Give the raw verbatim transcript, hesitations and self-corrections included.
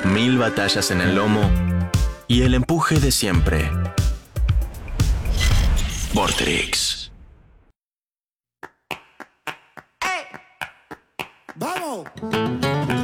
mil batallas en el lomo y el empuje de siempre. Vortrix. ¡Vamos!